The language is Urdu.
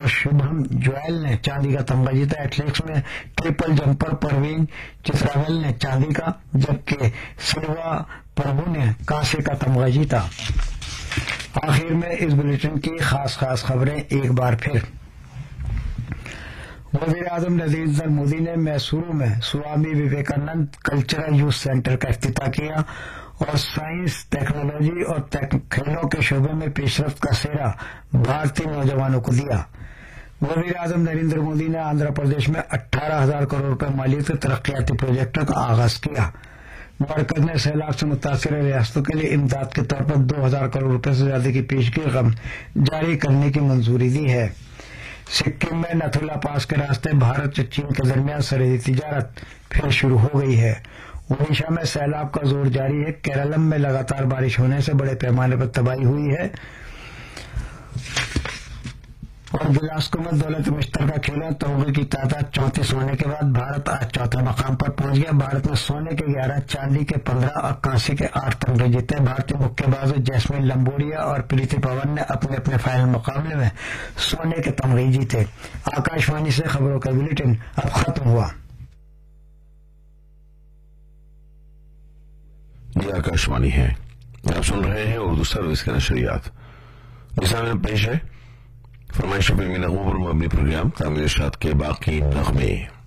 شبھم جویل نے چاندی کا تمغہ جیتا. ایتھلیٹکس میں ٹرپل جمپر پروین چتراول نے چاندی کا جبکہ سلوا پربھو نے کانسے کا تمغہ جیتا. آخر میں اس بلیٹن کی خاص خبریں ایک بار پھر. وزیر اعظم نریندر مودی نے میسورو میں Swami Vivekananda cultural youth centre کا افتتاح کیا اور سائنس، ٹیکنالوجی اور کھیلوں کے شعبے میں پیش رفت کا سہرا بھارتی نوجوانوں کو دیا. وزیر اعظم نریندر مودی نے آندھرا پردیش میں 18,000 کروڑ روپے مالیت کے ترقیاتی پروجیکٹوں کا آغاز کیا. مرکز نے سیلاب سے متاثرہ ریاستوں کے لیے امداد کے طور پر 2,000 کروڑ روپے سے زیادہ کی پیشگی رقم جاری کرنے کی منظوری دی ہے. سکم میں نتھولا پاس کے راستے بھارت اور چین کے درمیان سرحدی تجارت پھر شروع ہو گئی ہے. اڈیشہ میں سیلاب کا زور جاری ہے. کیرالم میں لگاتار بارش ہونے سے بڑے پیمانے پر تباہی ہوئی ہے. اور گلاسکو میں دولت مشترکہ کھیلوں تمغے کی تعداد 34 ہونے کے بعد بھارت آج چوتھے مقام پر پہنچ گیا. بھارت نے سونے کے 11، چاندی کے 15 اور کانسی کے 8 تمغے جیتے. بھارتی مکے باز جیسمین لمبوریا اور پریتی پون نے اپنے اپنے فائنل مقابلے میں سونے کے تمغے جیتے. آکاش وانی سے خبروں کا بلیٹن اب ختم ہوا. یہ آکاش وانی ہے. آپ سن رہے ہیں اردو سروس کے نشریات. نظام میں پیش ہے فرمائش فلمی نغموں پر مبنی پروگرام تعمیر ارشاد کے باقی نغمے.